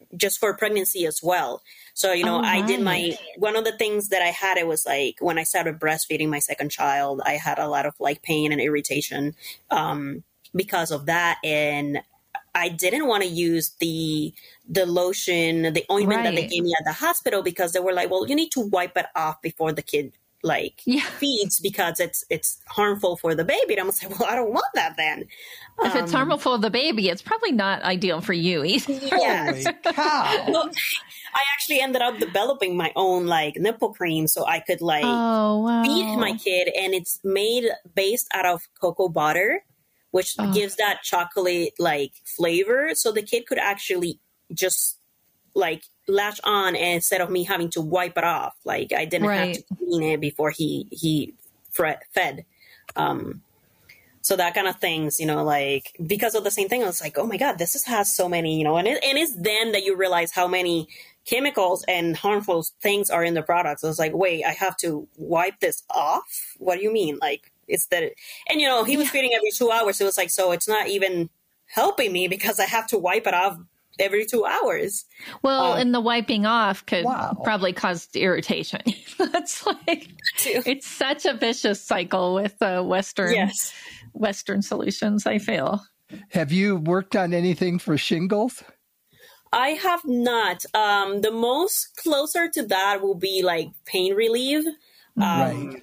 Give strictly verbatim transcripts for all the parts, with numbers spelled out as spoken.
just for pregnancy as well. So, you know, Oh, I did right. my, one of the things that I had, it was like when I started breastfeeding my second child, I had a lot of like pain and irritation um, because of that. And I didn't want to use the the lotion, the ointment that they Right. gave me at the hospital, because they were like, well, you need to wipe it off before the kid like Yeah. feeds, because it's it's harmful for the baby. And I'm like, well, I don't want that then. If it's Um, harmful for the baby, it's probably not ideal for you either. Yes. Holy cow. Well, I actually ended up developing my own like nipple cream so I could like Oh, wow. feed my kid, and it's made based out of cocoa butter, which Oh. gives that chocolate like flavor. So the kid could actually just like latch on, and instead of me having to wipe it off, like I didn't Right. have to clean it before he he fre- fed. Um, so that kind of things, you know, like because of the same thing, I was like, oh my God, this is, has so many, you know, and it, and it's then that you realize how many chemicals and harmful things are in the products. I was like, wait, I have to wipe this off? What do you mean? Like, it's that, and you know, he was Yeah. feeding every two hours. So it was like, so it's not even helping me because I have to wipe it off every two hours. Well, Um, and the wiping off could Wow. probably cause irritation. That's like, Too. it's such a vicious cycle with uh, Western Yes. Western solutions, I feel. Have you worked on anything for shingles? I have not. Um, the most closer to that will be like pain relief. Um, Right.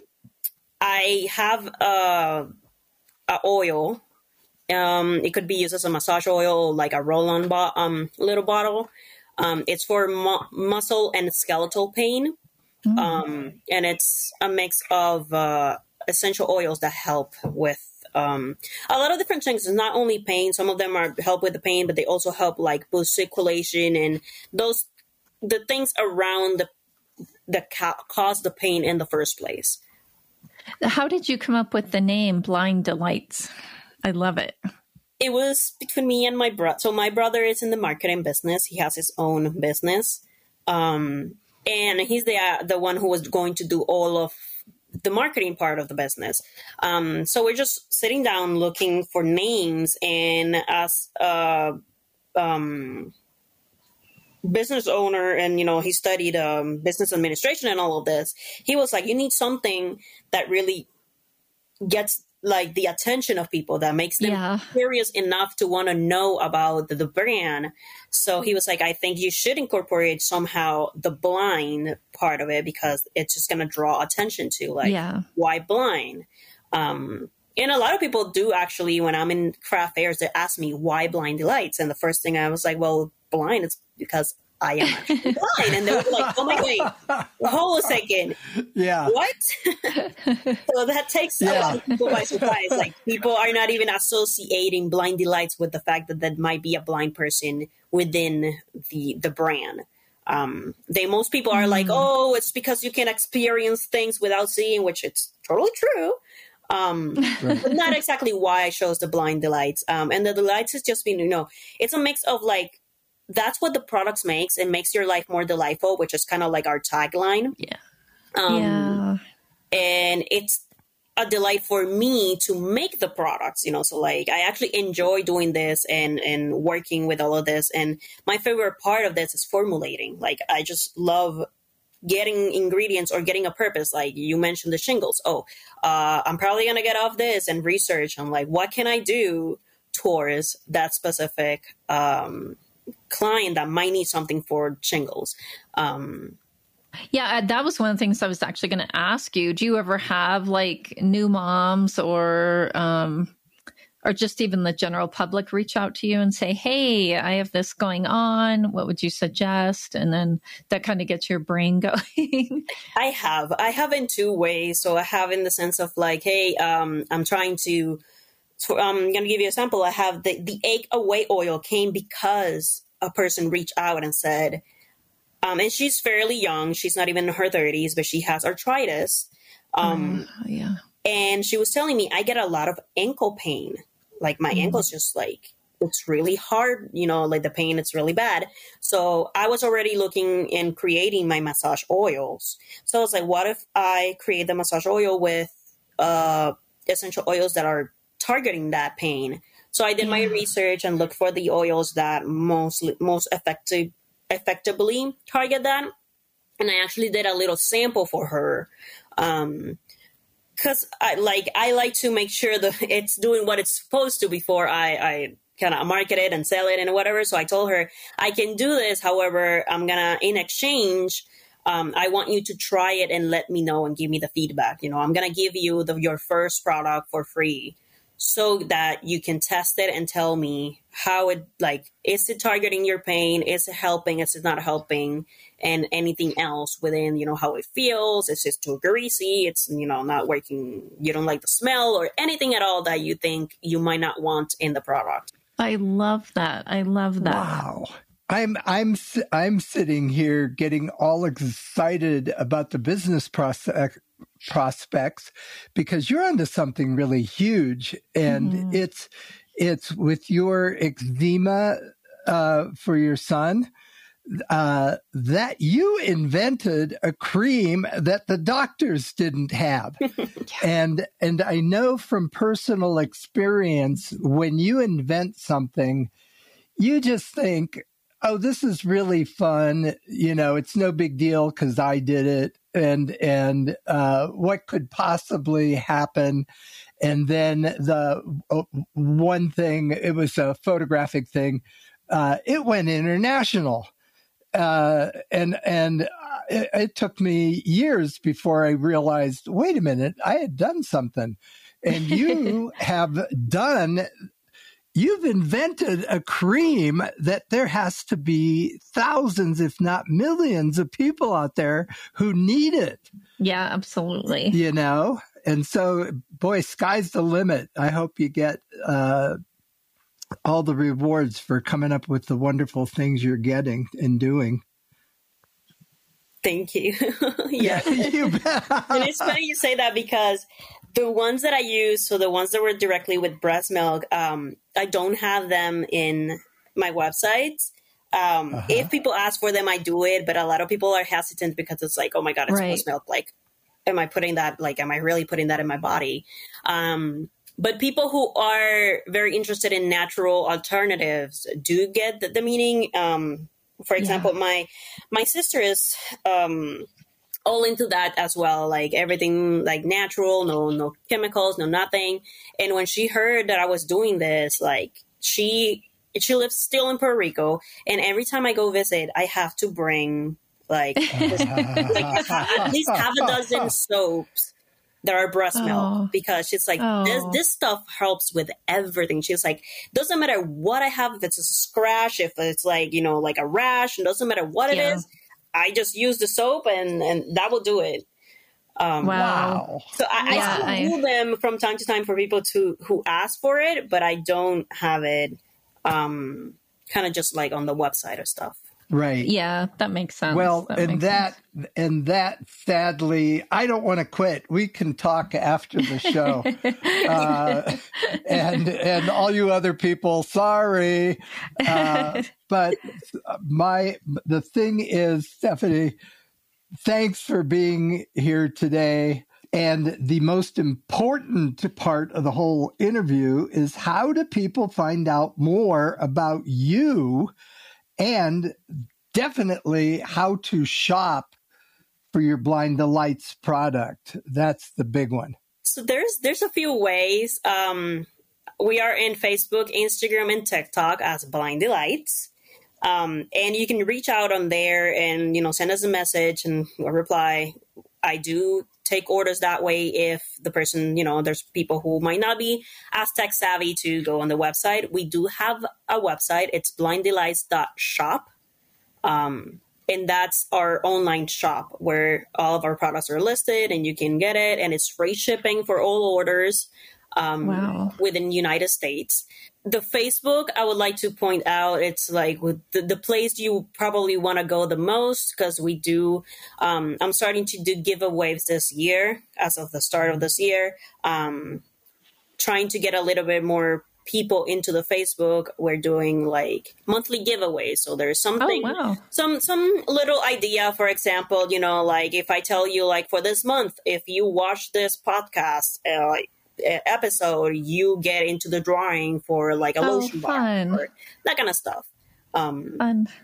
I have uh, a oil. Um, it could be used as a massage oil, like a roll-on bo- um, little bottle. Um, it's for mu- muscle and skeletal pain. Um, and it's a mix of uh, essential oils that help with um, a lot of different things. It's not only pain. Some of them are help with the pain, but they also help like boost circulation and those the things around the that ca- cause the pain in the first place. How did you come up with the name Blind Delights? I love it. It was between me and my brother. So my brother is in the marketing business. He has his own business. Um, and he's the, uh, the one who was going to do all of the marketing part of the business. Um, so we're just sitting down looking for names, and as a um, business owner, and, you know, he studied um, business administration and all of this, he was like, you need something that really gets like the attention of people, that makes them Yeah. curious enough to want to know about the, the brand. So he was like, I think you should incorporate somehow the blind part of it, because it's just going to draw attention to like, Yeah. why blind? Um, and a lot of people do actually, when I'm in craft fairs, they ask me why Blind Delights. And the first thing I was like, well, blind is because I am actually blind. And they were like, oh my God, hold a second. Yeah. What? So that takes a Yeah. lot of people by surprise. Like, people are not even associating Blind Delights with the fact that that might be a blind person within the the brand. Um, they most people are like, oh, it's because you can experience things without seeing, which it's totally true. Um, but not exactly why I chose the Blind Delights. Um, and the Delights has just been, you know, it's a mix of like, that's what the products makes. It makes your life more delightful, which is kind of like our tagline. Yeah. Um, yeah. And it's a delight for me to make the products, you know, so like I actually enjoy doing this and, and working with all of this. And my favorite part of this is formulating. Like, I just love getting ingredients or getting a purpose. Like you mentioned the shingles. Oh, uh, I'm probably going to get off this and research on like, what can I do towards that specific, um, client that might need something for shingles. Um, Yeah, that was one of the things I was actually going to ask you. Do you ever have like new moms or um, or just even the general public reach out to you and say, hey, I have this going on. What would you suggest? And then that kind of gets your brain going. I have. I have in two ways. So I have in the sense of like, hey, um, I'm trying to, so I'm going to give you a sample. I have the, the Ache Away oil came because a person reached out and said, um, and she's fairly young. She's not even in her thirties, but she has arthritis. Um, Oh, yeah. And she was telling me, I get a lot of ankle pain. Like my ankle's just like, it's really hard, you know, like the pain, it's really bad. So I was already looking and creating my massage oils. So I was like, what if I create the massage oil with uh, essential oils that are targeting that pain? So I did my research and looked for the oils that most most effective effectively target that. And I actually did a little sample for her. Um, cause I like, I like to make sure that it's doing what it's supposed to before I, I kind of market it and sell it and whatever. So I told her I can do this. However, I'm going to, in exchange, um, I want you to try it and let me know and give me the feedback. You know, I'm going to give you the, your first product for free, so that you can test it and tell me how it, like, is it targeting your pain? Is it helping? Is it not helping? And anything else within, you know, how it feels. Is it too greasy? It's, you know, not working. You don't like the smell or anything at all that you think you might not want in the product. I love that. I love that. Wow. I'm I'm I'm sitting here getting all excited about the business process prospects, because you're onto something really huge, and mm. it's it's with your eczema uh, for your son, uh, that you invented a cream that the doctors didn't have. yeah. And and I know from personal experience, when you invent something, you just think, oh, this is really fun. You know, it's no big deal because I did it. And, and, uh, what could possibly happen? And then the uh, one thing, it was a photographic thing. Uh, it went international. Uh, and, and it, it took me years before I realized, wait a minute, I had done something. And you have done You've invented a cream that there has to be thousands, if not millions, of people out there who need it. Yeah, absolutely. You know? And so, boy, sky's the limit. I hope you get uh, all the rewards for coming up with the wonderful things you're getting and doing. Thank you. yeah. yeah you bet. And it's funny you say that, because the ones that I use, so the ones that were directly with breast milk, um, I don't have them in my websites. Um, uh-huh. If people ask for them, I do it, but a lot of people are hesitant because it's like, oh my God, it's right. breast milk. Like, am I putting that, like, am I really putting that in my body? Um, but people who are very interested in natural alternatives do get the, the meaning. Um, for example, yeah. my, my sister is, um, all into that as well, like everything like natural, no no chemicals, no nothing. And when she heard that I was doing this, like she she lives still in Puerto Rico, and every time I go visit, I have to bring like, this, like at least half a dozen soaps that are breast milk, oh. because she's like, oh. this this stuff helps with everything. She's like, doesn't matter what I have, if it's a scratch, if it's like, you know, like a rash, it doesn't matter what yeah. it is. I just use the soap and, and that will do it. Um, wow. So I, yeah, I still do them from time to time for people to who ask for it, but I don't have it um, kind of just like on the website or stuff. Right. Yeah, that makes sense. Well, that and that sense. and that sadly, I don't want to quit. We can talk after the show. uh, and and all you other people, sorry. Uh, but my the thing is, Stephanie, thanks for being here today. And the most important part of the whole interview is, how do people find out more about you? And definitely how to shop for your Blind Delights product. That's the big one. So there's there's a few ways. Um, we are in Facebook, Instagram, and TikTok as Blind Delights. Um, and you can reach out on there and, you know, send us a message and we'll reply. I do take orders that way if the person, you know, there's people who might not be as tech savvy to go on the website. We do have a website. It's blind delights dot shop. Um, and that's our online shop where all of our products are listed and you can get it. And it's free shipping for all orders um, wow. within the United States. The Facebook, I would like to point out, it's like with the, the place you probably want to go the most, because we do, um, I'm starting to do giveaways this year, as of the start of this year, um, trying to get a little bit more people into the Facebook. We're doing like monthly giveaways. So there's something, oh, wow. some, some little idea, for example, you know, like if I tell you like for this month, if you watch this podcast, uh, like, episode, you get into the drawing for like a oh, lotion fun. bar or that kind of stuff. Um, fun.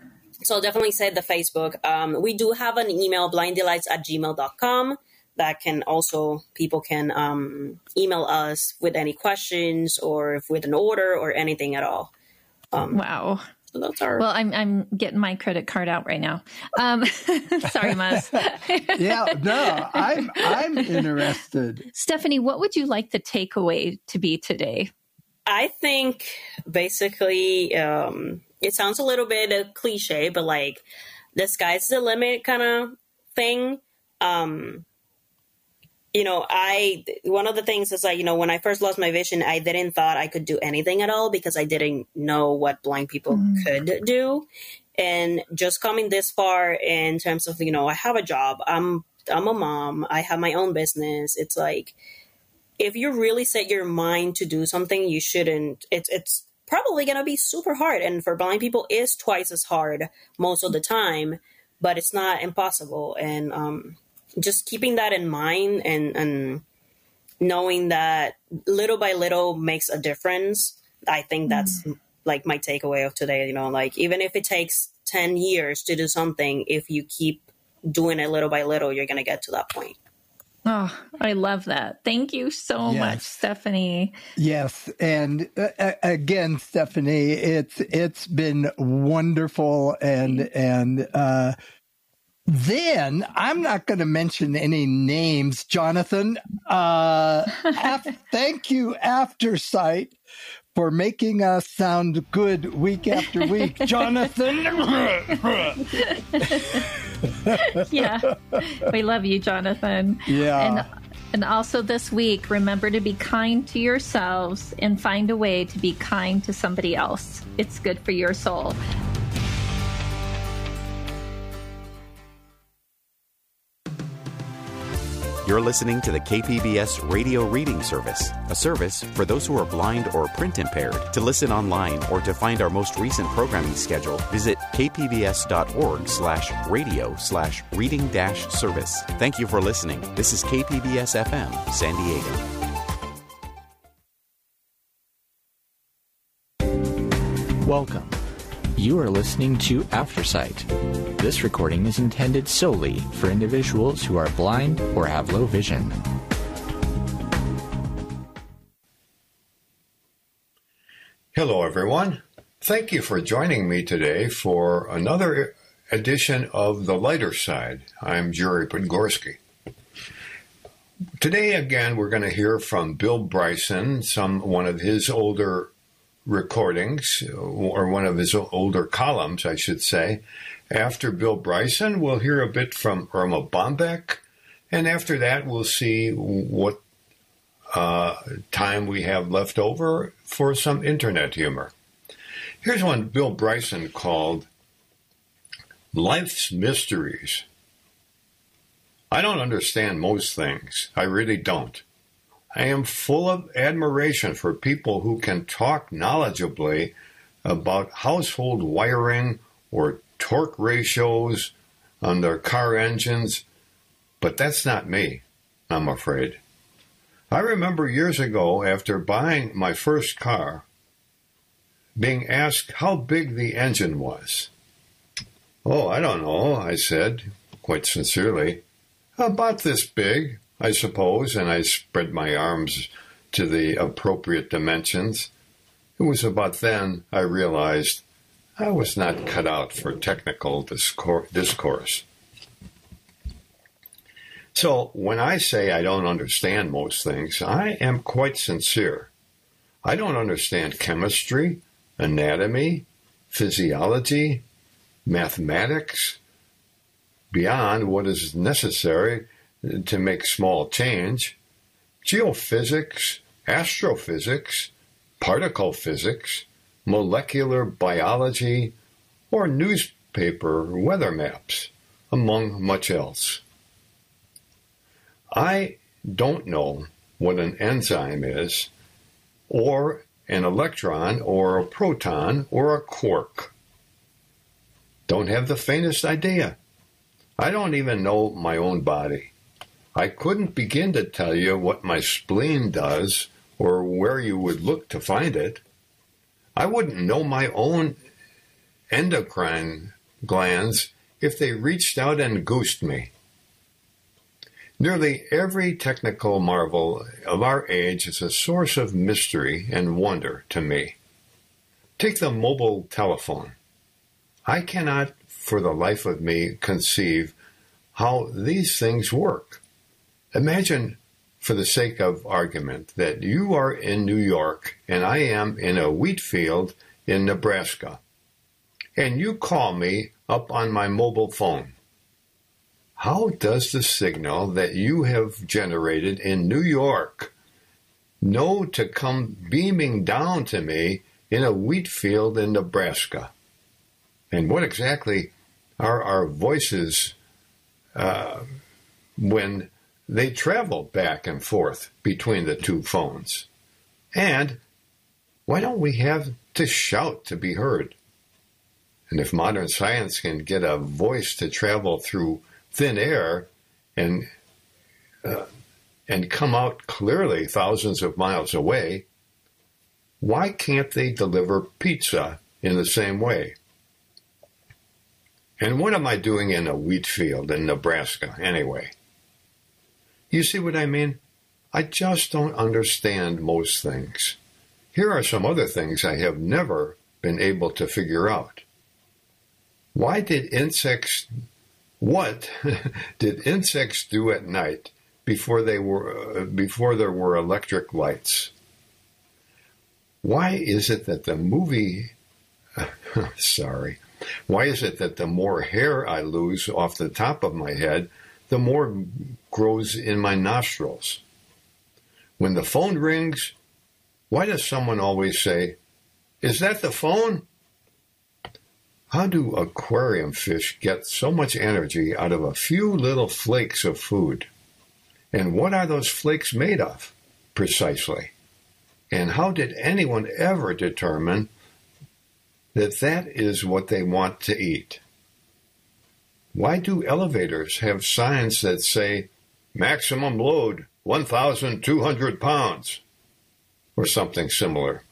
so definitely say the Facebook. Um, we do have an email, blinddelights at gmail dot com. That can also, people can um, email us with any questions or if with an order or anything at all. Um, wow. So that's our... Well, I'm I'm getting my credit card out right now. Um, sorry, Muzz. Yeah, no, I'm I'm interested. Stephanie, what would you like the takeaway to be today? I think basically um, it sounds a little bit a cliche, but like the sky's the limit kind of thing. Um, you know, I, one of the things is like, you know, when I first lost my vision, I didn't thought I could do anything at all because I didn't know what blind people mm. could do. And just coming this far in terms of, you know, I have a job, I'm, I'm a mom, I have my own business. It's like, if you really set your mind to do something, you shouldn't, it's, it's probably going to be super hard. And for blind people is twice as hard most of the time, but it's not impossible. And, um, just keeping that in mind and, and knowing that little by little makes a difference. I think that's mm. like my takeaway of today, you know, like even if it takes ten years to do something, if you keep doing it little by little, you're going to get to that point. Oh, I love that. Thank you so yes. much, Stephanie. Yes. And uh, again, Stephanie, it's, it's been wonderful and, and, uh, then I'm not going to mention any names, Jonathan. Uh, af- thank you, Aftersight, for making us sound good week after week. Jonathan. Yeah, we love you, Jonathan. Yeah. And, and also this week, remember to be kind to yourselves and find a way to be kind to somebody else. It's good for your soul. You're listening to the K P B S Radio Reading Service, a service for those who are blind or print impaired. To listen online or to find our most recent programming schedule, visit kpbs.org slash radio slash reading dash service. Thank you for listening. This is K P B S F M, San Diego. Welcome. You are listening to Aftersight. This recording is intended solely for individuals who are blind or have low vision. Hello, everyone. Thank you for joining me today for another edition of The Lighter Side. I'm Jerry Podgorski. Today, again, we're going to hear from Bill Bryson, some one of his older recordings, or one of his older columns, I should say. After Bill Bryson, we'll hear a bit from Irma Bombeck, and after that, we'll see what uh, time we have left over for some internet humor. Here's one Bill Bryson called Life's Mysteries. I don't understand most things. I really don't. I am full of admiration for people who can talk knowledgeably about household wiring or torque ratios on their car engines, but that's not me, I'm afraid. I remember years ago, after buying my first car, being asked how big the engine was. Oh, I don't know, I said, quite sincerely. About this big, I suppose, and I spread my arms to the appropriate dimensions. It was about then I realized I was not cut out for technical discourse. So when I say I don't understand most things, I am quite sincere. I don't understand chemistry, anatomy, physiology, mathematics, beyond what is necessary to make small change, geophysics, astrophysics, particle physics, molecular biology, or newspaper weather maps, among much else. I don't know what an enzyme is, or an electron, or a proton, or a quark. Don't have the faintest idea. I don't even know my own body. I couldn't begin to tell you what my spleen does or where you would look to find it. I wouldn't know my own endocrine glands if they reached out and goosed me? Nearly every technical marvel of our age is a source of mystery and wonder to me. Take the mobile telephone. I cannot, for the life of me, conceive how these things work. Imagine, for the sake of argument, that you are in New York and I am in a wheat field in Nebraska, and you call me up on my mobile phone. How does the signal that you have generated in New York know to come beaming down to me in a wheat field in Nebraska? And what exactly are our voices uh, when they travel back and forth between the two phones? And why don't we have to shout to be heard? And if modern science can get a voice to travel through thin air and uh, and come out clearly thousands of miles away, why can't they deliver pizza in the same way? And what am I doing in a wheat field in Nebraska anyway? You see what I mean? I just don't understand most things. Here are some other things I have never been able to figure out. Why did insects, what did insects do at night before they were, uh, before there were electric lights? Why is it that the movie, sorry, why is it that the more hair I lose off the top of my head, the more grows in my nostrils? When the phone rings, why does someone always say, "Is that the phone?" How do aquarium fish get so much energy out of a few little flakes of food? And what are those flakes made of, precisely? And how did anyone ever determine that that is what they want to eat? Why do elevators have signs that say, "Maximum load, one thousand two hundred pounds," or something similar?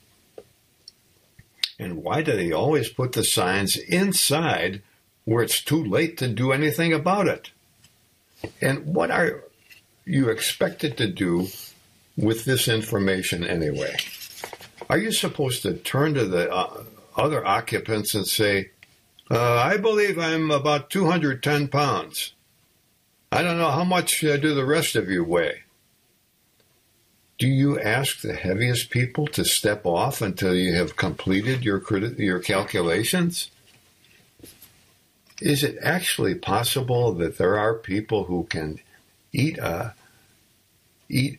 And why do they always put the signs inside where it's too late to do anything about it? And what are you expected to do with this information anyway? Are you supposed to turn to the uh, other occupants and say, uh, "I believe I'm about two hundred ten pounds. I don't know how much uh, do the rest of you weigh?" Do you ask the heaviest people to step off until you have completed your your calculations? Is it actually possible that there are people who can eat a eat?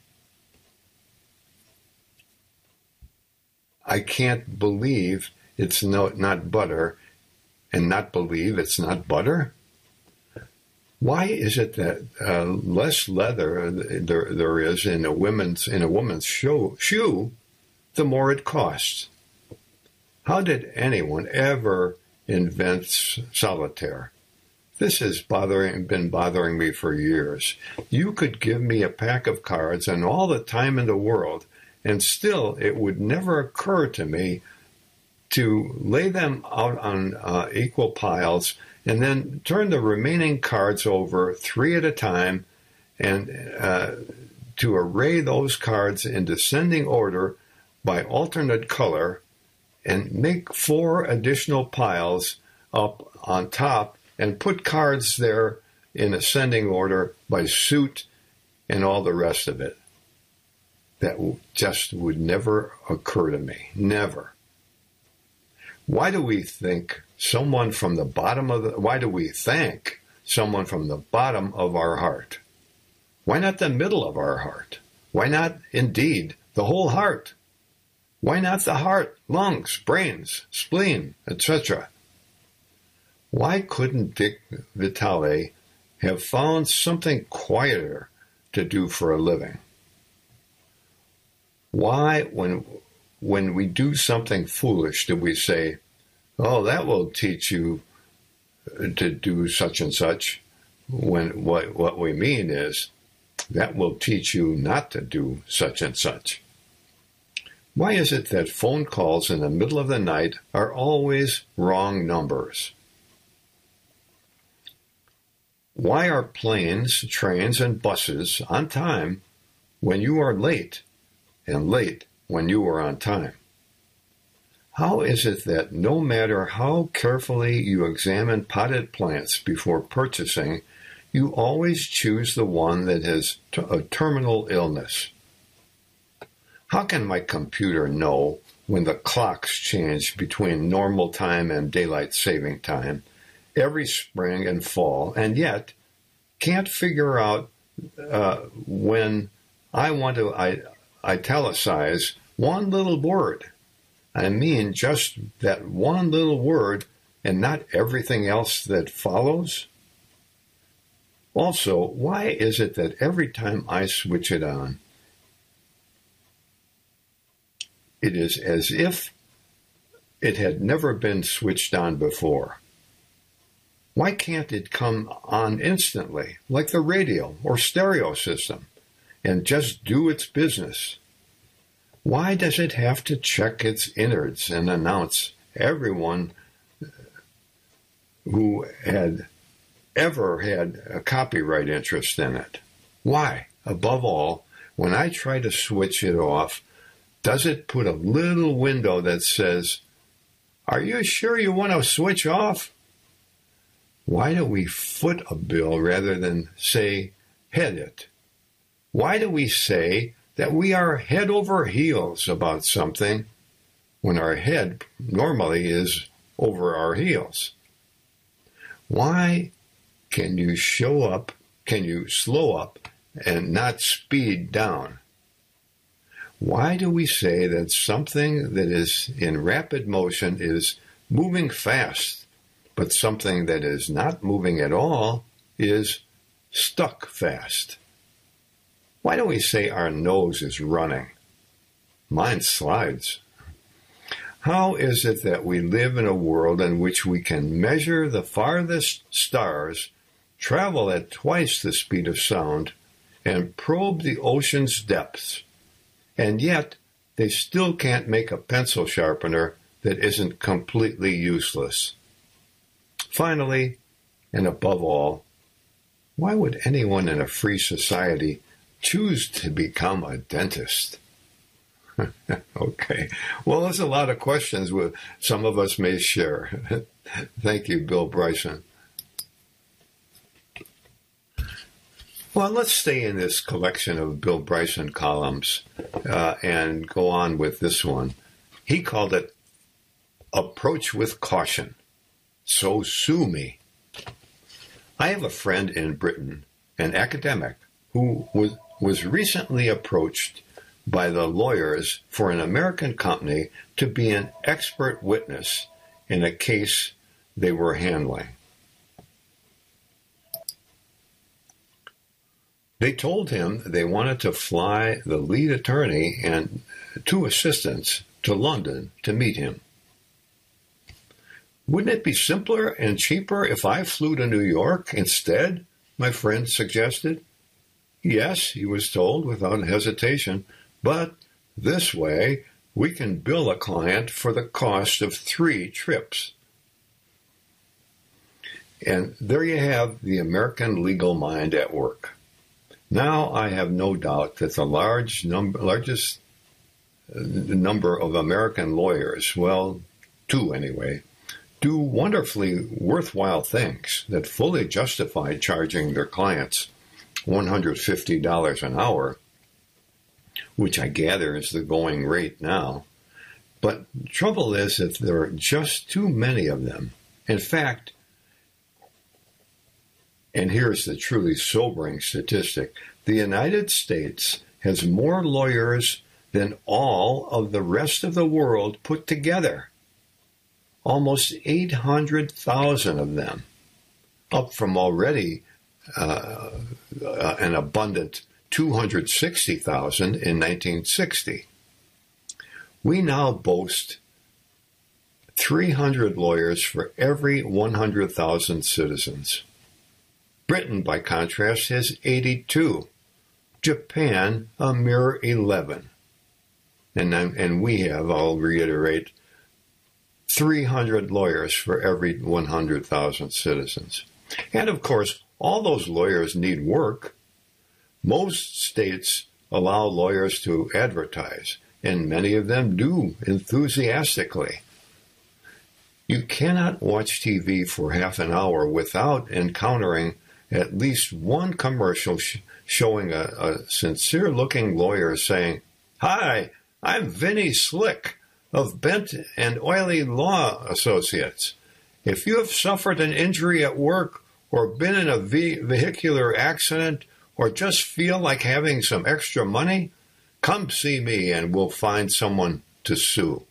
I can't believe it's no, not butter, and not believe it's not butter. Why is it that uh, less leather there, there is in a woman's in a woman's shoe, shoe, the more it costs? How did anyone ever invent solitaire? This has bothering been bothering me for years. You could give me a pack of cards and all the time in the world, and still it would never occur to me to lay them out on uh, equal piles and then turn the remaining cards over three at a time and uh, to array those cards in descending order by alternate color and make four additional piles up on top and put cards there in ascending order by suit and all the rest of it. That just would never occur to me. Never. Why do we think someone from the bottom of the, why do we thank someone from the bottom of our heart? Why not the middle of our heart? Why not, indeed, the whole heart? Why not the heart, lungs, brains, spleen, et cetera? Why couldn't Dick Vitale have found something quieter to do for a living? Why, when when we do something foolish, do we say, "Oh, that will teach you to do such and such," when what what we mean is, "That will teach you not to do such and such"? Why is it that phone calls in the middle of the night are always wrong numbers? Why are planes, trains, and buses on time when you are late, and late when you are on time? How is it that no matter how carefully you examine potted plants before purchasing, you always choose the one that has t- a terminal illness? How can my computer know when the clocks change between normal time and daylight saving time every spring and fall, and yet can't figure out uh, when I want to I, italicize one little word? I mean just that one little word and not everything else that follows? Also, why is it that every time I switch it on, it is as if it had never been switched on before? Why can't it come on instantly, like the radio or stereo system, and just do its business? Why does it have to check its innards and announce everyone who had ever had a copyright interest in it? Why, above all, when I try to switch it off, does it put a little window that says, "Are you sure you want to switch off?" Why do we foot a bill rather than say, head it? Why do we say that we are head over heels about something when our head normally is over our heels? Why can you show up, can you slow up and not speed down? Why do we say that something that is in rapid motion is moving fast, but something that is not moving at all is stuck fast? Why do we say our nose is running? Mine slides. How is it that we live in a world in which we can measure the farthest stars, travel at twice the speed of sound, and probe the ocean's depths, and yet they still can't make a pencil sharpener that isn't completely useless? Finally, and above all, why would anyone in a free society choose to become a dentist? Okay. Well, there's a lot of questions with some of us may share. Thank you, Bill Bryson. Well, let's stay in this collection of Bill Bryson columns uh, and go on with this one. He called it Approach with Caution. So sue me. I have a friend in Britain, an academic, who was, was recently approached by the lawyers for an American company to be an expert witness in a case they were handling. They told him they wanted to fly the lead attorney and two assistants to London to meet him. Wouldn't it be simpler and cheaper if I flew to New York instead? My friend suggested. Yes, he was told without hesitation, but this way we can bill a client for the cost of three trips. And there you have the American legal mind at work. Now I have no doubt that the large number, largest number of American lawyers, well, two anyway, do wonderfully worthwhile things that fully justify charging their clients one hundred fifty dollars an hour, which I gather is the going rate now. But the trouble is that there are just too many of them. In fact, and here's the truly sobering statistic, the United States has more lawyers than all of the rest of the world put together. Almost eight hundred thousand of them, up from already uh, an abundant two hundred sixty thousand in nineteen sixty. We now boast three hundred lawyers for every one hundred thousand citizens. Britain, by contrast, has eighty-two. Japan, a mere eleven. And, and we have, I'll reiterate, three hundred lawyers for every one hundred thousand citizens. And, of course, all those lawyers need work. Most states allow lawyers to advertise, and many of them do enthusiastically. You cannot watch T V for half an hour without encountering at least one commercial sh- showing a, a sincere-looking lawyer saying, "Hi, I'm Vinny Slick of Bent and Oily Law Associates. If you have suffered an injury at work or been in a ve- vehicular accident or just feel like having some extra money, come see me and we'll find someone to sue."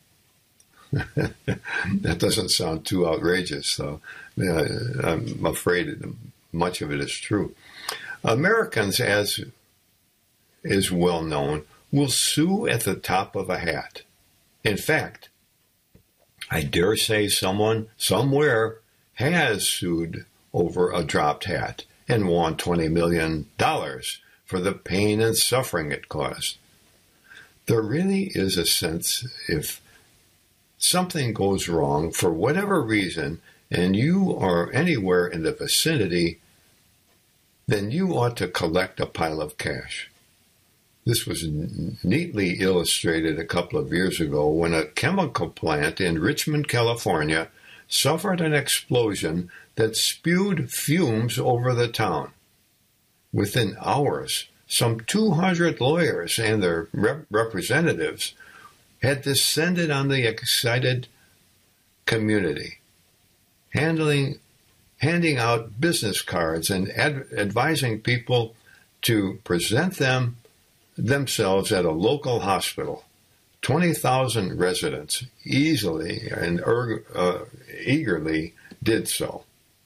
That doesn't sound too outrageous, though. Uh, I'm afraid much of it is true. Americans, as is well known, will sue at the top of a hat. In fact, I dare say someone somewhere has sued over a dropped hat and won twenty million dollars for the pain and suffering it caused. There really is a sense if something goes wrong for whatever reason and you are anywhere in the vicinity, then you ought to collect a pile of cash. This was n- neatly illustrated a couple of years ago when a chemical plant in Richmond, California, suffered an explosion that spewed fumes over the town. Within hours, some two hundred lawyers and their rep- representatives had descended on the excited community, handling, handing out business cards and ad- advising people to present them themselves at a local hospital. twenty thousand residents easily and er, uh, eagerly did so.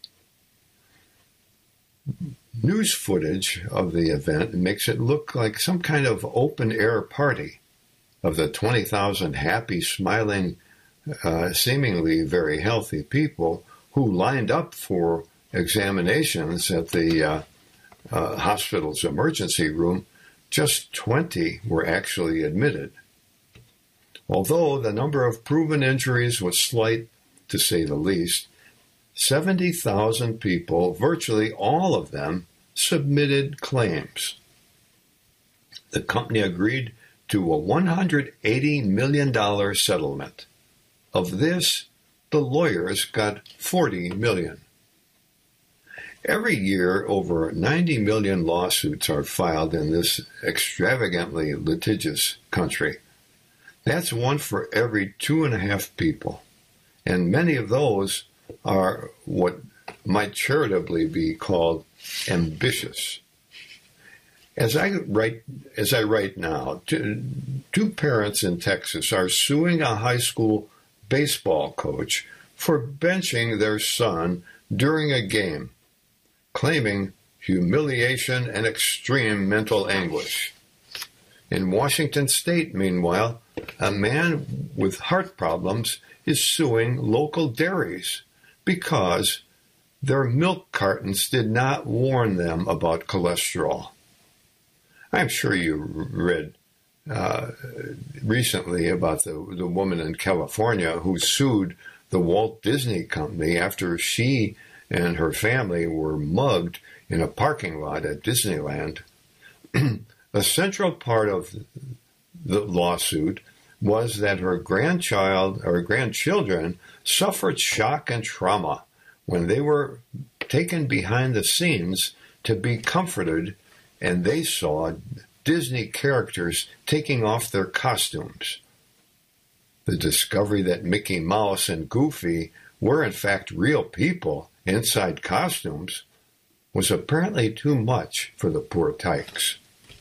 News footage of the event makes it look like some kind of open-air party of the twenty thousand happy, smiling, uh, seemingly very healthy people who lined up for examinations at the uh, uh, hospital's emergency room. Just twenty were actually admitted. Although the number of proven injuries was slight, to say the least, seventy thousand people, virtually all of them, submitted claims. The company agreed to a one hundred eighty million dollars settlement. Of this, the lawyers got forty million dollars. Every year, over ninety million lawsuits are filed in this extravagantly litigious country. That's one for every two and a half people. And many of those are what might charitably be called ambitious. As I write, as I write now, two, two parents in Texas are suing a high school baseball coach for benching their son during a game, claiming humiliation and extreme mental anguish. In Washington State, meanwhile, a man with heart problems is suing local dairies because their milk cartons did not warn them about cholesterol. I'm sure you read uh, recently about the, the woman in California who sued the Walt Disney Company after she and her family were mugged in a parking lot at Disneyland. A central part of the lawsuit was that her grandchild or grandchildren suffered shock and trauma when they were taken behind the scenes to be comforted, and they saw Disney characters taking off their costumes. The discovery that Mickey Mouse and Goofy were in fact real people inside costumes was apparently too much for the poor tykes.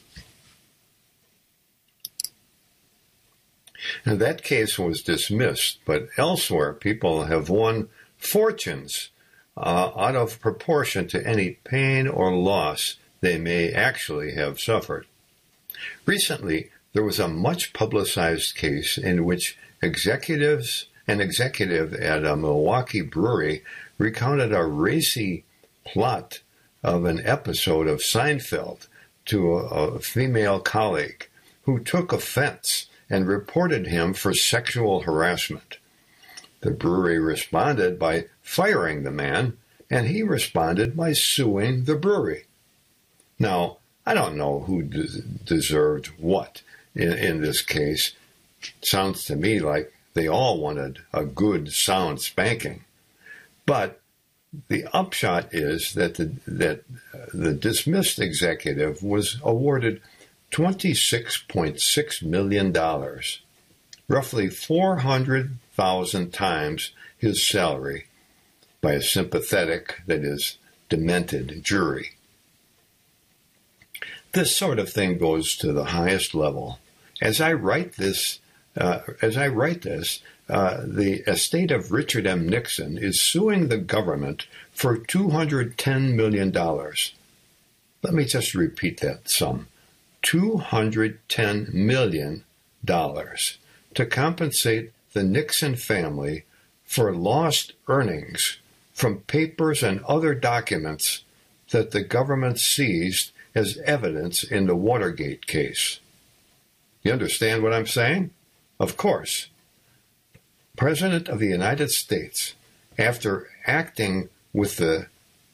And that case was dismissed, but elsewhere people have won fortunes uh, out of proportion to any pain or loss they may actually have suffered. Recently, there was a much publicized case in which executives, an executive at a Milwaukee brewery recounted a racy plot of an episode of Seinfeld to a, a female colleague who took offense and reported him for sexual harassment. The brewery responded by firing the man and he responded by suing the brewery. Now, I don't know who de- deserved what in, in this case. Sounds to me like they all wanted a good, sound spanking. But the upshot is that the, that the dismissed executive was awarded twenty-six point six million dollars, roughly four hundred thousand times his salary, by a sympathetic, that is, demented jury. This sort of thing goes to the highest level. As I write this, uh, as I write this, uh, the estate of Richard M. Nixon is suing the government for two hundred ten million dollars. Let me just repeat that sum: two hundred ten million dollars to compensate the Nixon family for lost earnings from papers and other documents that the government seized as evidence in the Watergate case. You understand what I'm saying? Of course. President of the United States, after acting with the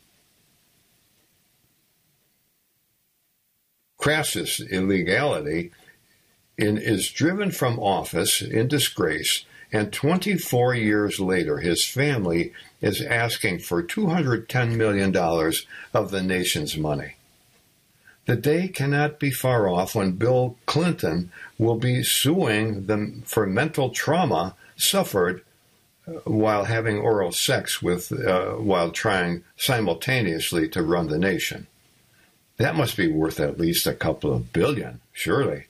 crassest illegality, in, is driven from office in disgrace, and twenty-four years later his family is asking for two hundred ten million dollars of the nation's money. The day cannot be far off when Bill Clinton will be suing them for mental trauma suffered while having oral sex with, uh, while trying simultaneously to run the nation. That must be worth at least a couple of billion, surely.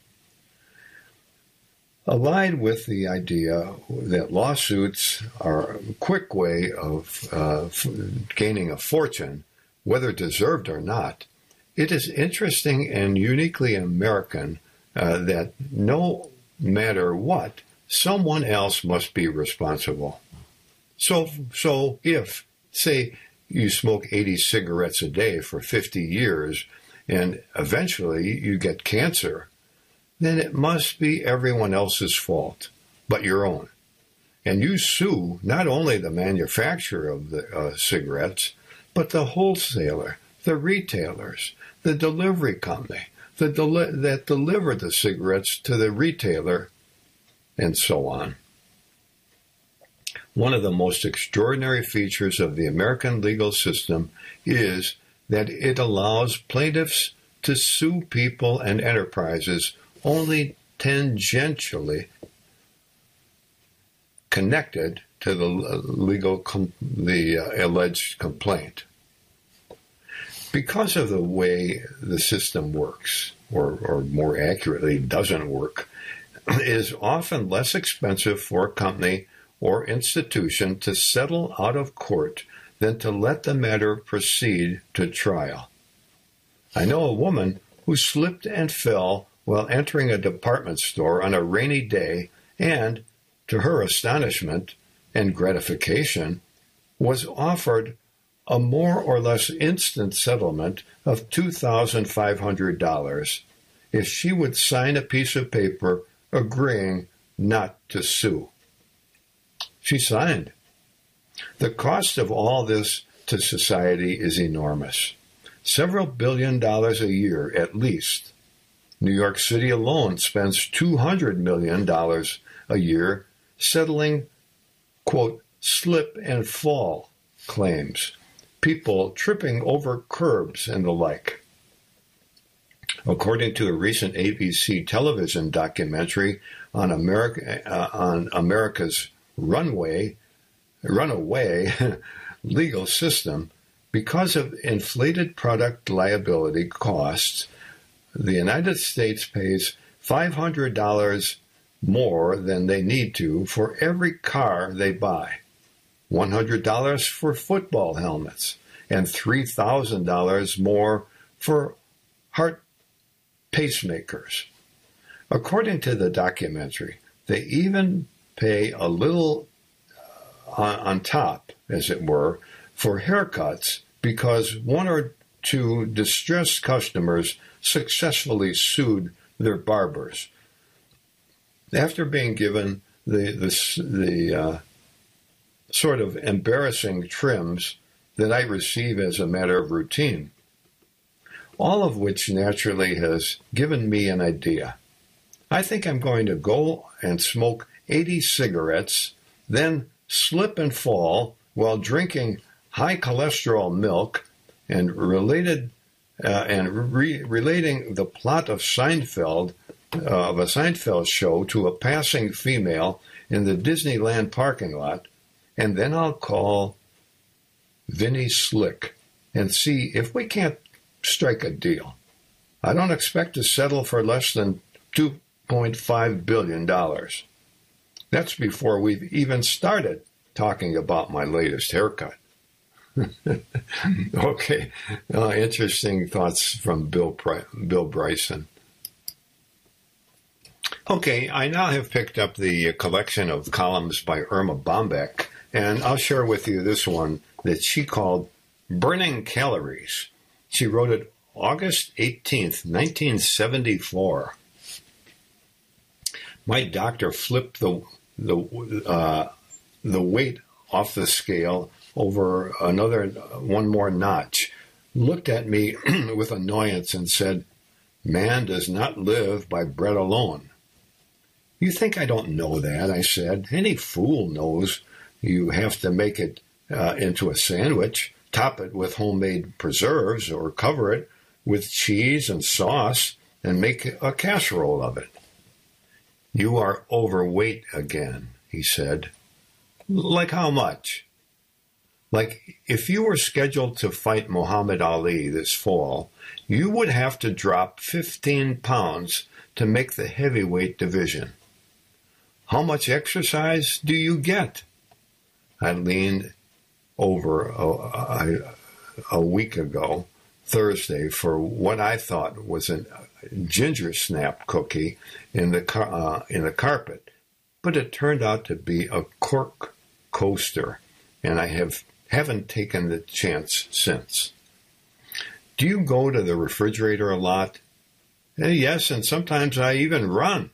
Allied with the idea that lawsuits are a quick way of uh, f- gaining a fortune, whether deserved or not, it is interesting and uniquely American uh, that no matter what, someone else must be responsible. So, so if, say, you smoke eighty cigarettes a day for fifty years and eventually you get cancer, then it must be everyone else's fault but your own. And you sue not only the manufacturer of the uh, cigarettes, but the wholesaler, the retailers, the delivery company the deli- that delivered the cigarettes to the retailer, and so on. One of the most extraordinary features of the American legal system is that it allows plaintiffs to sue people and enterprises only tangentially connected to the legal com- the uh, alleged complaint. Because of the way the system works, or, or more accurately, doesn't work, it is often less expensive for a company or institution to settle out of court than to let the matter proceed to trial. I know a woman who slipped and fell while entering a department store on a rainy day and, to her astonishment and gratification, was offered a more or less instant settlement of two thousand five hundred dollars if she would sign a piece of paper agreeing not to sue. She signed. The cost of all this to society is enormous. Several billion dollars a year at least. New York City alone spends two hundred million dollars a year settling, quote, slip and fall claims, people tripping over curbs and the like. According to a recent A B C television documentary on America, uh, on America's runway, runaway legal system, because of inflated product liability costs, the United States pays five hundred dollars more than they need to for every car they buy, one hundred dollars for football helmets, and three thousand dollars more for heart pacemakers. According to the documentary, they even pay a little uh, on, on top, as it were, for haircuts because one or two distressed customers successfully sued their barbers. After being given the the, the uh, sort of embarrassing trims, that I receive as a matter of routine, all of which naturally has given me an idea. I think I'm going to go and smoke eighty cigarettes, then slip and fall while drinking high cholesterol milk and related uh, and re- relating the plot of Seinfeld uh, of a Seinfeld show to a passing female in the Disneyland parking lot, and then I'll call Vinny Slick and see if we can't strike a deal. I don't expect to settle for less than two point five billion dollars. That's before we've even started talking about my latest haircut. Okay, uh, interesting thoughts from Bill Pri- Bill Bryson. Okay, I now have picked up the collection of columns by Irma Bombeck, and I'll share with you this one that she called Burning Calories. She wrote it August eighteenth, nineteen seventy-four. My doctor flipped the the uh, the weight off the scale over another one more notch, looked at me with annoyance and said, "Man does not live by bread alone." "You think I don't know that?" I said. "Any fool knows you have to make it uh, into a sandwich, top it with homemade preserves, or cover it with cheese and sauce, and make a casserole of it." "You are overweight again," he said. "Like how much?" "Like if you were scheduled to fight Muhammad Ali this fall, you would have to drop fifteen pounds to make the heavyweight division." "How much exercise do you get?" I leaned over a, a, a week ago, Thursday, for what I thought was a ginger snap cookie in the car, uh, in the carpet, but it turned out to be a cork coaster, and I have haven't taken the chance since. "Do you go to the refrigerator a lot?" Eh, "Yes, and sometimes I even run."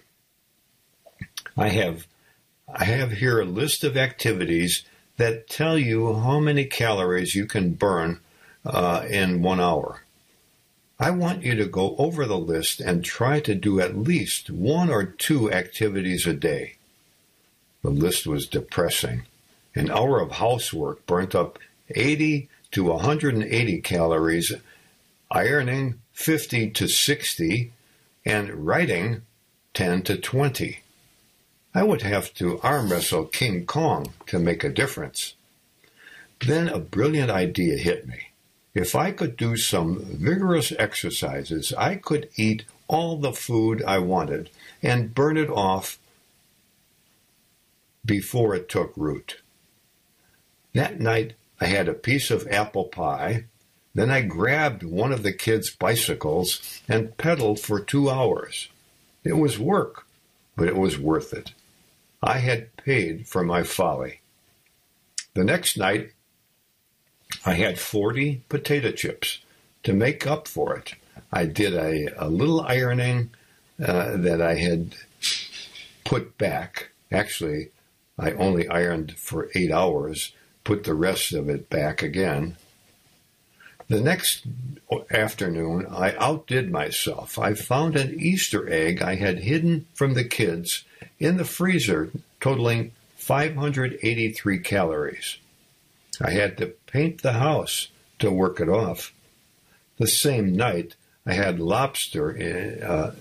I have I have here a list of activities that tell you how many calories you can burn uh, in one hour. I want you to go over the list and try to do at least one or two activities a day. The list was depressing. An hour of housework burnt up eighty to one hundred eighty calories, ironing fifty to sixty, and writing ten to twenty. I would have to arm wrestle King Kong to make a difference. Then a brilliant idea hit me. If I could do some vigorous exercises, I could eat all the food I wanted and burn it off before it took root. That night, I had a piece of apple pie. Then I grabbed one of the kids' bicycles and pedaled for two hours. It was work, but it was worth it. I had paid for my folly. The next night, I had forty potato chips to make up for it. I did a, a little ironing uh, that I had put back. Actually, I only ironed for eight hours, put the rest of it back again. The next afternoon, I outdid myself. I found an Easter egg I had hidden from the kids in the freezer, totaling five hundred eighty-three calories. I had to paint the house to work it off. The same night, I had lobster in, uh,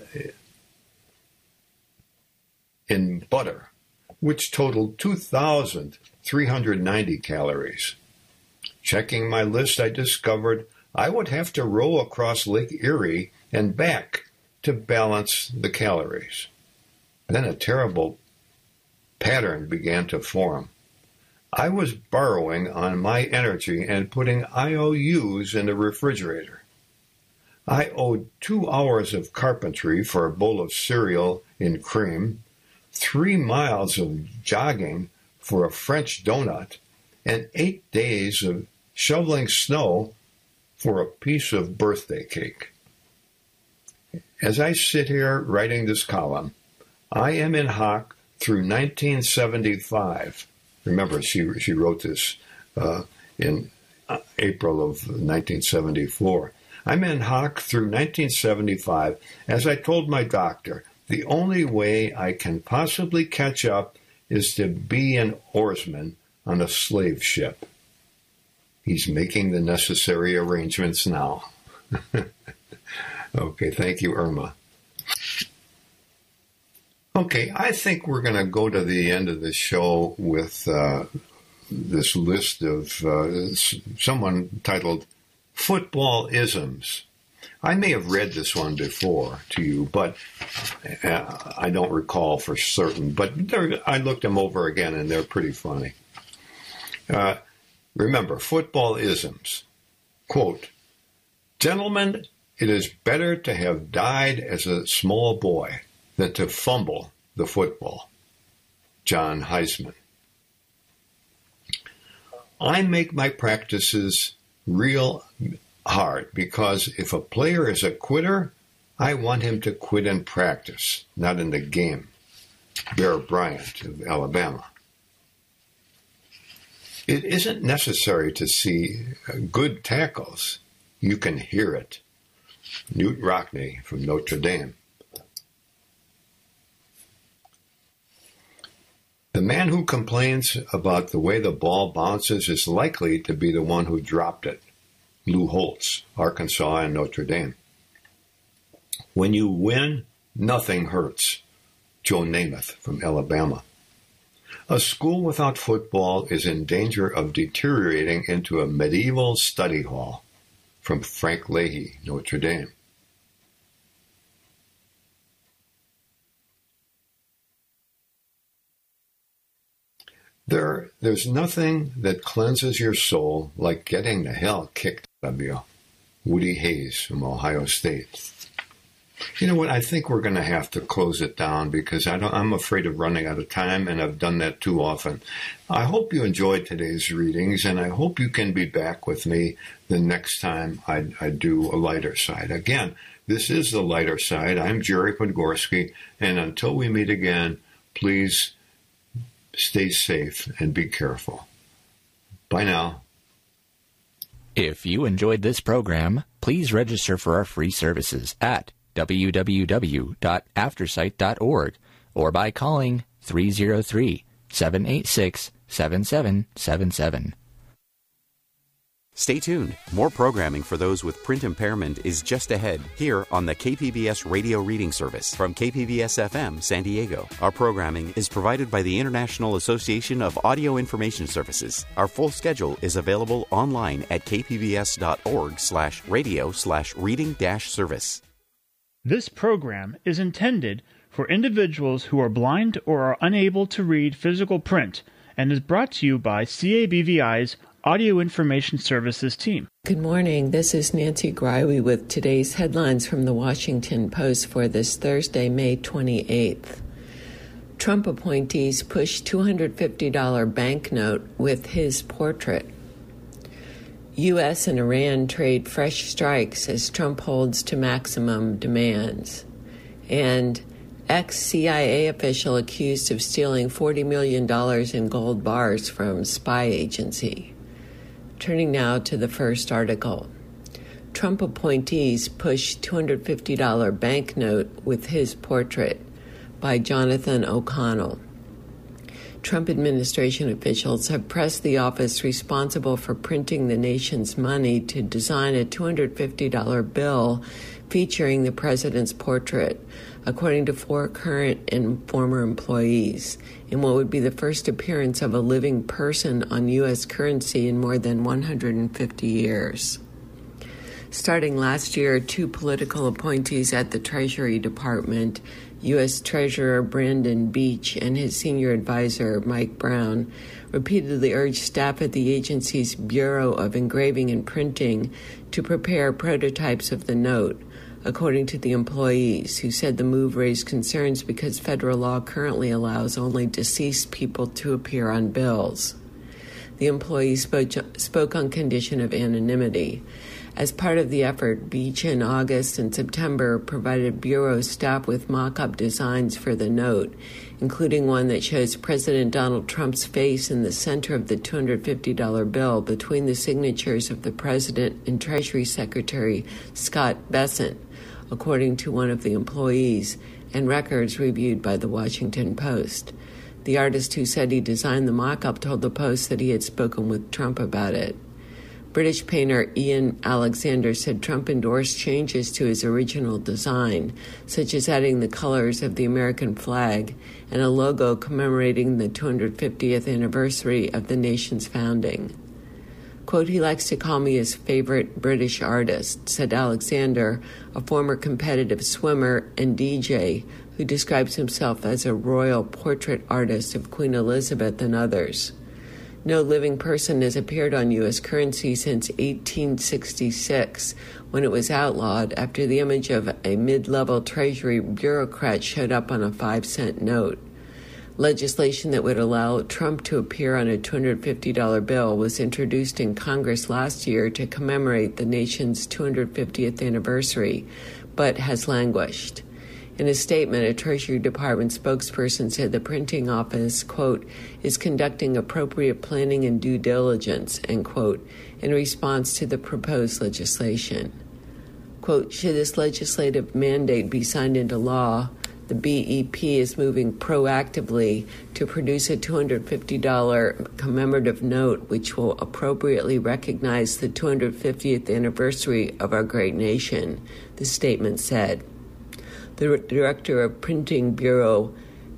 in butter, which totaled two thousand three hundred ninety calories. Checking my list, I discovered I would have to row across Lake Erie and back to balance the calories. Then a terrible pattern began to form. I was borrowing on my energy and putting I O Us in the refrigerator. I owed two hours of carpentry for a bowl of cereal in cream, three miles of jogging for a French donut, and eight days of shoveling snow for a piece of birthday cake. As I sit here writing this column, I am in hock through nineteen seventy-five. Remember, she she wrote this uh, in April of nineteen seventy-four. I'm in hock through nineteen seventy-five. As I told my doctor, the only way I can possibly catch up is to be an oarsman on a slave ship. He's making the necessary arrangements now. Okay, thank you, Irma. Okay, I think we're going to go to the end of the show with uh, this list of uh, someone titled Football Isms. I may have read this one before to you, but uh, I don't recall for certain. But I looked them over again, and they're pretty funny. Uh, remember, football isms. Quote, "Gentlemen, it is better to have died as a small boy than to fumble the football." John Heisman. I make my practices real hard because if a player is a quitter, I want him to quit in practice, not in the game. Bear Bryant of Alabama. It isn't necessary to see good tackles. You can hear it. Newt Rockne from Notre Dame. The man who complains about the way the ball bounces is likely to be the one who dropped it. Lou Holtz, Arkansas and Notre Dame. When you win, nothing hurts. Joe Namath from Alabama. A school without football is in danger of deteriorating into a medieval study hall. From Frank Leahy, Notre Dame. There, there's nothing that cleanses your soul like getting the hell kicked out of you. Woody Hayes from Ohio State. You know what? I think we're going to have to close it down because I don't, I'm afraid of running out of time, and I've done that too often. I hope you enjoyed today's readings, and I hope you can be back with me the next time I, I do a lighter side. Again, this is the lighter side. I'm Jerry Podgorski, and until we meet again, please stay safe and be careful. Bye now. If you enjoyed this program, please register for our free services at w w w dot aftersight dot org or by calling three oh three, seven eight six, seven seven seven seven. Stay tuned. More programming for those with print impairment is just ahead here on the K P B S Radio Reading Service from K P B S F M San Diego. Our programming is provided by the International Association of Audio Information Services. Our full schedule is available online at kpbs.org slash radio slash reading dash service. This program is intended for individuals who are blind or are unable to read physical print and is brought to you by C A B V I's Audio Information Services team. Good morning. This is Nancy Greiwe with today's headlines from the Washington Post for this Thursday, May twenty-eighth. Trump appointees push two hundred fifty dollars banknote with his portrait. U S and Iran trade fresh strikes as Trump holds to maximum demands. And ex-C I A official accused of stealing forty million dollars in gold bars from spy agency. Turning now to the first article. Trump appointees push two hundred fifty dollars banknote with his portrait by Jonathan O'Connell. Trump administration officials have pressed the office responsible for printing the nation's money to design a two hundred fifty dollars bill featuring the president's portrait, according to four current and former employees, in what would be the first appearance of a living person on U S currency in more than one hundred fifty years. Starting last year, two political appointees at the Treasury Department, U S Treasurer Brandon Beach and his senior advisor, Mike Brown, repeatedly urged staff at the agency's Bureau of Engraving and Printing to prepare prototypes of the note, according to the employees, who said the move raised concerns because federal law currently allows only deceased people to appear on bills. The employees spoke, spoke on condition of anonymity. As part of the effort, Beach in August and September provided Bureau staff with mock-up designs for the note, including one that shows President Donald Trump's face in the center of the two hundred fifty dollars bill between the signatures of the President and Treasury Secretary Scott Bessent, according to one of the employees, and records reviewed by the Washington Post. The artist who said he designed the mock-up told the Post that he had spoken with Trump about it. British painter Ian Alexander said Trump endorsed changes to his original design, such as adding the colors of the American flag and a logo commemorating the two hundred fiftieth anniversary of the nation's founding. Quote, he likes to call me his favorite British artist, said Alexander, a former competitive swimmer and D J who describes himself as a royal portrait artist of Queen Elizabeth and others. No living person has appeared on U S currency since eighteen sixty-six, when it was outlawed after the image of a mid-level Treasury bureaucrat showed up on a five-cent note. Legislation that would allow Trump to appear on a two hundred fifty dollars bill was introduced in Congress last year to commemorate the nation's two hundred fiftieth anniversary, but has languished. In a statement, a Treasury Department spokesperson said the printing office, quote, is conducting appropriate planning and due diligence, end quote, in response to the proposed legislation. Quote, should this legislative mandate be signed into law, the B E P is moving proactively to produce a two hundred fifty dollars commemorative note which will appropriately recognize the two hundred fiftieth anniversary of our great nation, the statement said. The director of Printing Bureau,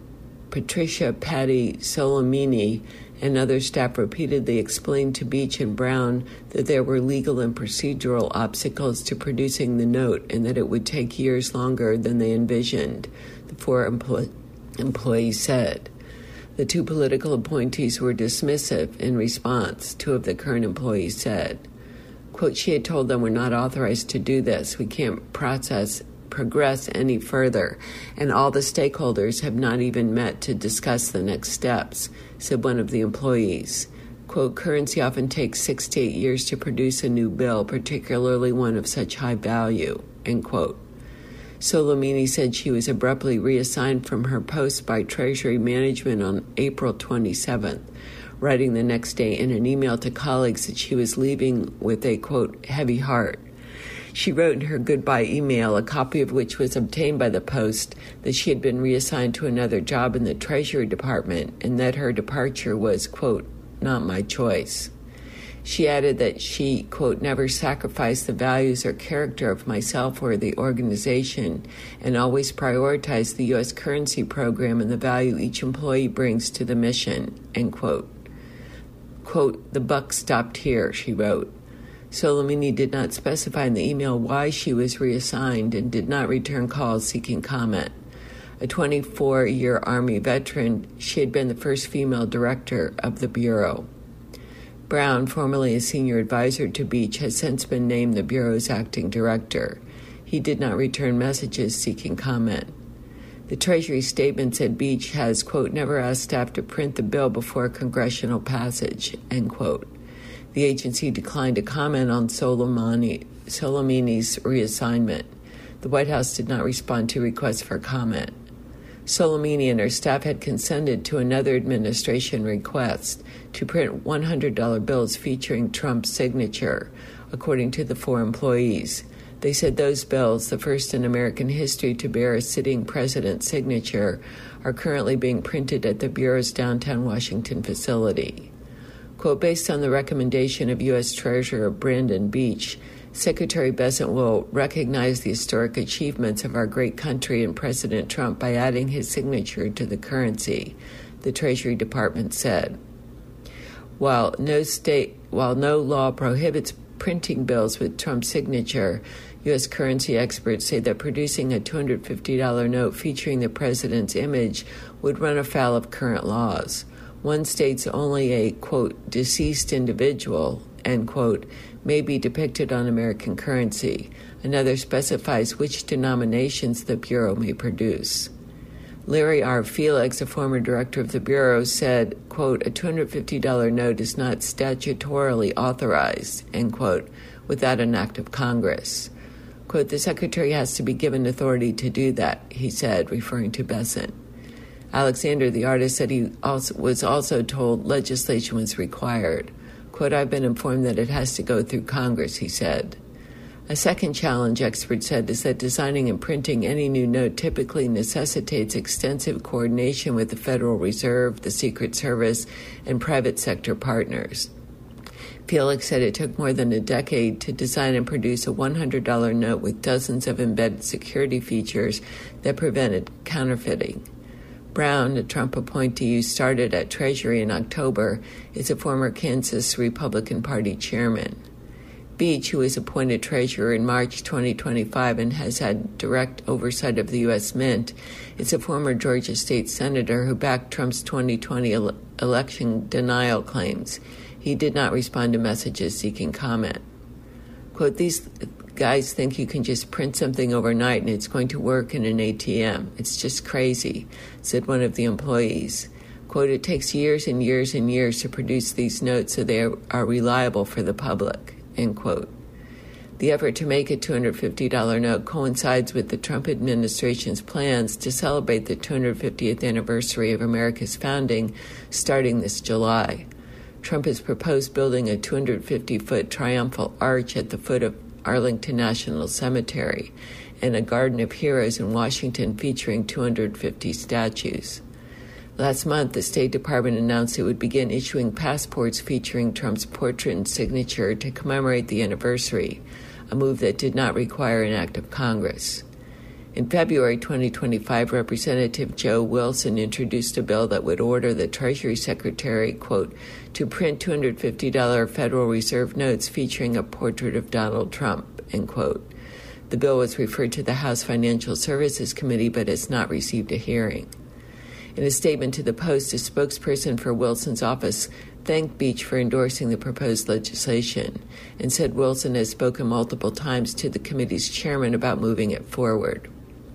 Patricia Patty Solomini, and other staff repeatedly explained to Beach and Brown that there were legal and procedural obstacles to producing the note and that it would take years longer than they envisioned, the four empl- employees said. The two political appointees were dismissive in response, two of the current employees said. Quote, she had told them, we're not authorized to do this. We can't process progress any further, and all the stakeholders have not even met to discuss the next steps, said one of the employees. Quote, currency often takes six to eight years to produce a new bill, particularly one of such high value, end quote. Solomini said she was abruptly reassigned from her post by Treasury Management on April twenty-seventh, writing the next day in an email to colleagues that she was leaving with a, quote, heavy heart. She wrote in her goodbye email, a copy of which was obtained by the Post, that she had been reassigned to another job in the Treasury Department and that her departure was, quote, not my choice. She added that she, quote, never sacrificed the values or character of myself or the organization and always prioritized the U S currency program and the value each employee brings to the mission, end quote. Quote, the buck stopped here, she wrote. Solomini did not specify in the email why she was reassigned and did not return calls seeking comment. A twenty-four-year Army veteran, she had been the first female director of the Bureau. Brown, formerly a senior advisor to Beach, has since been named the Bureau's acting director. He did not return messages seeking comment. The Treasury statement said Beach has, quote, never asked staff to print the bill before congressional passage, end quote. The agency declined to comment on Solomani, Solomini's reassignment. The White House did not respond to requests for comment. Solomini and her staff had consented to another administration request to print one hundred dollars bills featuring Trump's signature, according to the four employees. They said those bills, the first in American history to bear a sitting president's signature, are currently being printed at the Bureau's downtown Washington facility. Quote, based on the recommendation of U S Treasurer Brandon Beach, Secretary Bessent will recognize the historic achievements of our great country and President Trump by adding his signature to the currency, the Treasury Department said. While no state, while no law prohibits printing bills with Trump's signature, U S currency experts say that producing a two hundred fifty dollars note featuring the president's image would run afoul of current laws. One states only a, quote, deceased individual, end quote, may be depicted on American currency. Another specifies which denominations the Bureau may produce. Larry R. Felix, a former director of the Bureau, said, quote, a two hundred fifty dollars note is not statutorily authorized, end quote, without an act of Congress. Quote, the Secretary has to be given authority to do that, he said, referring to Bessent. Alexander, the artist, said he also was also told legislation was required. Quote, I've been informed that it has to go through Congress, he said. A second challenge, experts said, is that designing and printing any new note typically necessitates extensive coordination with the Federal Reserve, the Secret Service, and private sector partners. Felix said it took more than a decade to design and produce a one hundred dollars note with dozens of embedded security features that prevented counterfeiting. Brown, a Trump appointee who started at Treasury in October, is a former Kansas Republican Party chairman. Beach, who was appointed treasurer in March twenty twenty-five and has had direct oversight of the U S Mint, is a former Georgia state senator who backed Trump's twenty twenty ele- election denial claims. He did not respond to messages seeking comment. Quote, these guys think you can just print something overnight and it's going to work in an A T M. It's just crazy, said one of the employees. Quote, it takes years and years and years to produce these notes so they are, are reliable for the public, end quote. The effort to make a two hundred fifty dollars note coincides with the Trump administration's plans to celebrate the two hundred fiftieth anniversary of America's founding starting this July. Trump has proposed building a two hundred fifty foot triumphal arch at the foot of Arlington National Cemetery and a Garden of Heroes in Washington featuring two hundred fifty statues. Last month, the State Department announced it would begin issuing passports featuring Trump's portrait and signature to commemorate the anniversary, a move that did not require an act of Congress. In February twenty twenty-five, Representative Joe Wilson introduced a bill that would order the Treasury Secretary, quote, to print two hundred fifty dollars Federal Reserve notes featuring a portrait of Donald Trump, end quote. The bill was referred to the House Financial Services Committee but has not received a hearing. In a statement to the Post, a spokesperson for Wilson's office thanked Beach for endorsing the proposed legislation and said Wilson has spoken multiple times to the committee's chairman about moving it forward.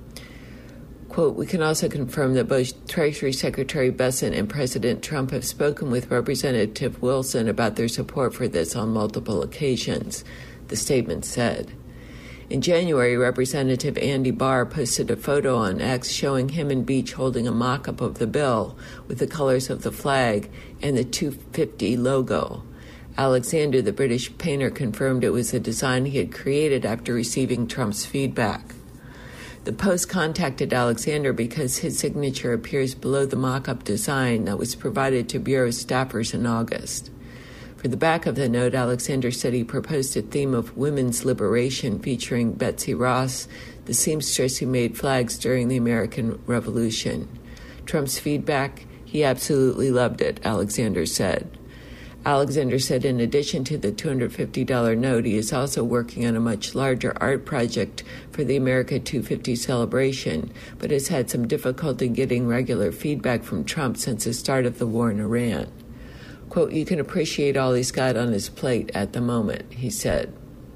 Quote, we can also confirm that both Treasury Secretary Bessent and President Trump have spoken with Representative Wilson about their support for this on multiple occasions, the statement said. In January, Representative Andy Barr posted a photo on X showing him and Beach holding a mock-up of the bill with the colors of the flag and the two fifty logo. Alexander, the British painter, confirmed it was a design he had created after receiving Trump's feedback. The Post contacted Alexander because his signature appears below the mock-up design that was provided to Bureau staffers in August. For the back of the note, Alexander said he proposed a theme of women's liberation featuring Betsy Ross, the seamstress who made flags during the American Revolution. Trump's feedback, he absolutely loved it, Alexander said. Alexander said in addition to the two hundred fifty dollars note, he is also working on a much larger art project for the America two fifty celebration, but has had some difficulty getting regular feedback from Trump since the start of the war in Iran. Quote, you can appreciate all he's got on his plate at the moment, he said.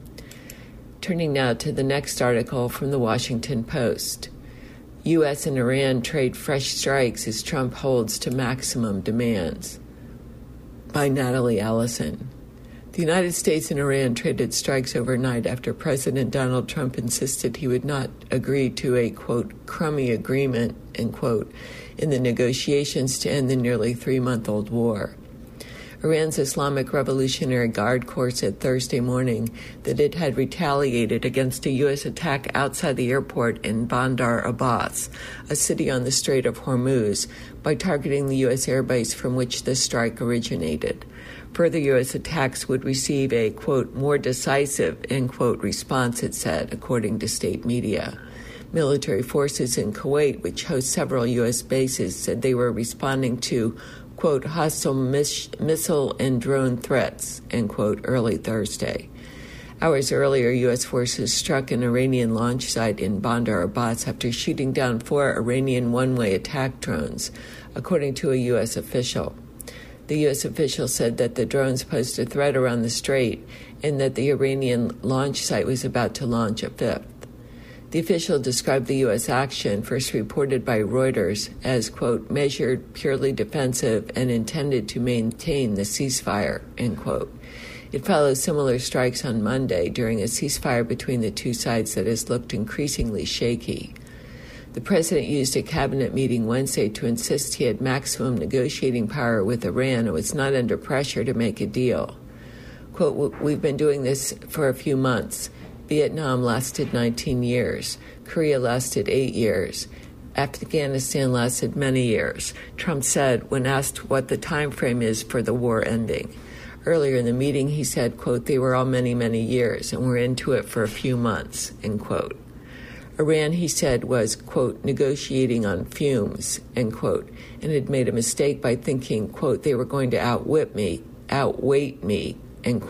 Turning now to the next article from the Washington Post. U S and Iran trade fresh strikes as Trump holds to maximum demands. By Natalie Allison. The United States and Iran traded strikes overnight after President Donald Trump insisted he would not agree to a, quote, crummy agreement, end quote, in the negotiations to end the nearly three-month-old war. Iran's Islamic Revolutionary Guard Corps said Thursday morning that it had retaliated against a U S attack outside the airport in Bandar Abbas, a city on the Strait of Hormuz, by targeting the U S airbase from which the strike originated. Further U S attacks would receive a, quote, more decisive, end quote, response, it said, according to state media. Military forces in Kuwait, which host several U S bases, said they were responding to, quote, hostile miss- missile and drone threats, end quote, early Thursday. Hours earlier, U S forces struck an Iranian launch site in Bandar Abbas after shooting down four Iranian one-way attack drones, according to a U S official. The U S official said that the drones posed a threat around the strait and that the Iranian launch site was about to launch a fifth. The official described the U S action, first reported by Reuters, as, quote, measured, purely defensive, and intended to maintain the ceasefire, end quote. It follows similar strikes on Monday during a ceasefire between the two sides that has looked increasingly shaky. The president used a cabinet meeting Wednesday to insist he had maximum negotiating power with Iran and was not under pressure to make a deal. Quote, "We've been doing this for a few months. Vietnam lasted nineteen years. Korea lasted eight years. Afghanistan lasted many years," Trump said when asked what the time frame is for the war ending. Earlier in the meeting, he said, quote, "They were all many, many years, and we're into it for a few months," end quote. Iran, he said, was, quote, "negotiating on fumes," end quote, and had made a mistake by thinking, quote, "they were going to outwit me, outweight me," end quote.